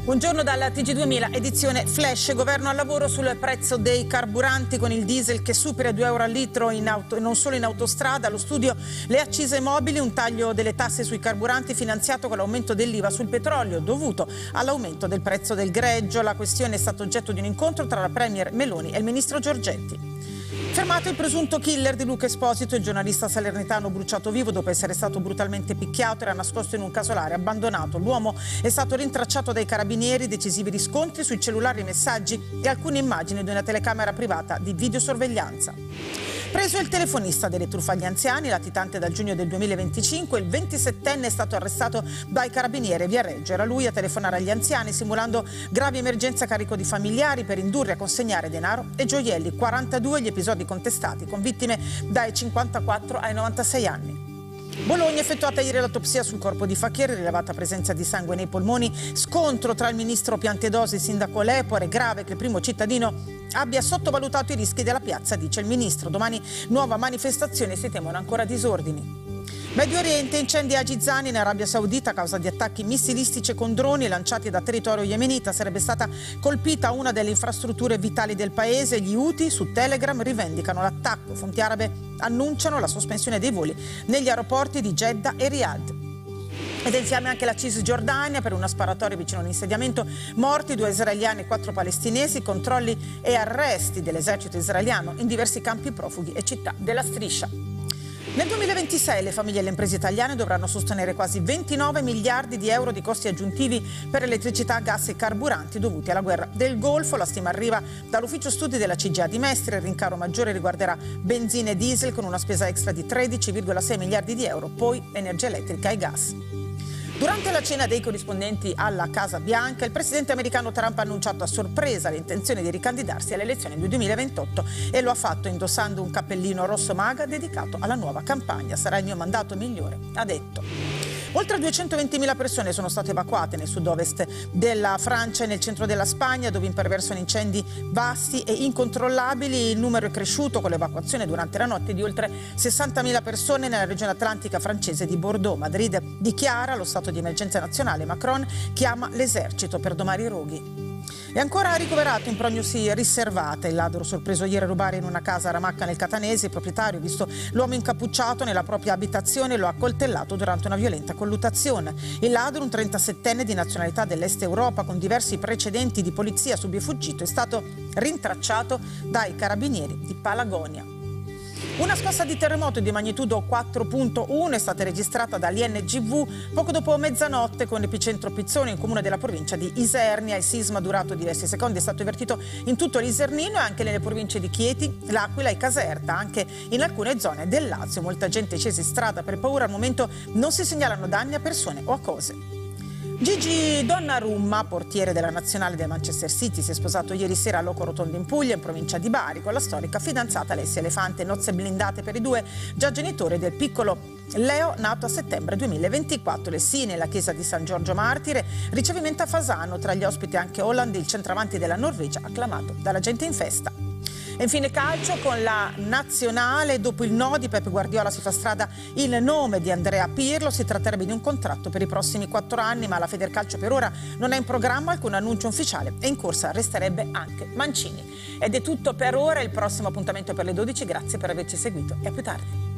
Buongiorno dalla TG2000, edizione Flash. Governo al lavoro sul prezzo dei carburanti con il diesel che supera 2 euro al litro non solo in autostrada. Allo studio le accise mobili, un taglio delle tasse sui carburanti finanziato con l'aumento dell'IVA sul petrolio dovuto all'aumento del prezzo del greggio. La questione è stata oggetto di un incontro tra la Premier Meloni e il ministro Giorgetti. Fermato il presunto killer di Luca Esposito, il giornalista salernitano bruciato vivo dopo essere stato brutalmente picchiato, era nascosto in un casolare abbandonato. L'uomo è stato rintracciato dai carabinieri, decisivi riscontri sui cellulari, messaggi e alcune immagini di una telecamera privata di videosorveglianza. Preso il telefonista delle truffe agli anziani, latitante dal giugno del 2025, il 27enne è stato arrestato dai carabinieri via Reggio. Era lui a telefonare agli anziani simulando gravi emergenze a carico di familiari per indurli a consegnare denaro e gioielli. 42 gli episodi contestati, con vittime dai 54 ai 96 anni. Bologna, effettuata ieri l'autopsia sul corpo di Fakir, rilevata presenza di sangue nei polmoni. Scontro tra il ministro Piantedosi e il sindaco Lepore. È grave che il primo cittadino abbia sottovalutato i rischi della piazza, dice il ministro. Domani nuova manifestazione, si temono ancora disordini. Medio Oriente, incendi a Gizan in Arabia Saudita a causa di attacchi missilistici con droni lanciati da territorio yemenita. Sarebbe stata colpita una delle infrastrutture vitali del paese. Gli Houthi su Telegram rivendicano l'attacco. Fonti arabe annunciano la sospensione dei voli negli aeroporti di Jeddah e Riyadh. Ed insieme anche la Cisgiordania per una sparatoria vicino a un insediamento. Morti 2 israeliani e 4 palestinesi, controlli e arresti dell'esercito israeliano in diversi campi profughi e città della Striscia. Nel 2026 le famiglie e le imprese italiane dovranno sostenere quasi 29 miliardi di euro di costi aggiuntivi per elettricità, gas e carburanti dovuti alla guerra del Golfo. La stima arriva dall'ufficio studi della CGA di Mestre. Il rincaro maggiore riguarderà benzina e diesel con una spesa extra di 13,6 miliardi di euro, poi energia elettrica e gas. Durante la cena dei corrispondenti alla Casa Bianca, il presidente americano Trump ha annunciato a sorpresa l'intenzione di ricandidarsi alle elezioni del 2028 e lo ha fatto indossando un cappellino rosso maga dedicato alla nuova campagna. Sarà il mio mandato migliore, ha detto. Oltre 220.000 persone sono state evacuate nel sud-ovest della Francia e nel centro della Spagna, dove imperversano incendi vasti e incontrollabili. Il numero è cresciuto con l'evacuazione durante la notte di oltre 60.000 persone nella regione atlantica francese di Bordeaux. Madrid dichiara lo stato di emergenza nazionale. Macron chiama l'esercito per domare i roghi. E ancora ricoverato in prognosi riservata. Il ladro sorpreso ieri a rubare in una casa a Ramacca nel Catanese. Il proprietario, visto l'uomo incappucciato nella propria abitazione, lo ha accoltellato durante una violenta colluttazione. Il ladro, un 37enne di nazionalità dell'Est Europa con diversi precedenti di polizia subfuggito, è stato rintracciato dai carabinieri di Palagonia. Una scossa di terremoto di magnitudo 4.1 è stata registrata dall'INGV poco dopo mezzanotte con epicentro Pizzone, in comune della provincia di Isernia. Il sisma, durato diversi secondi, è stato avvertito in tutto l'Isernino e anche nelle province di Chieti, L'Aquila e Caserta, anche in alcune zone del Lazio. Molta gente è scesa in strada per paura. Al momento non si segnalano danni a persone o a cose. Gigi Donnarumma, portiere della nazionale del Manchester City, si è sposato ieri sera a Loco Rotondo in Puglia, in provincia di Bari, con la storica fidanzata Alessia Elefante. Nozze blindate per i due, già genitori del piccolo Leo, nato a settembre 2024. Le sì nella chiesa di San Giorgio Martire, ricevimento a Fasano, tra gli ospiti anche Holland, il centravanti della Norvegia, acclamato dalla gente in festa. E infine calcio con la nazionale. Dopo il no di Pep Guardiola si fa strada il nome di Andrea Pirlo. Si tratterebbe di un contratto per i prossimi 4 anni, ma la Federcalcio per ora non ha in programma alcun annuncio ufficiale e in corsa resterebbe anche Mancini. Ed è tutto per ora, il prossimo appuntamento per le 12. Grazie per averci seguito e a più tardi.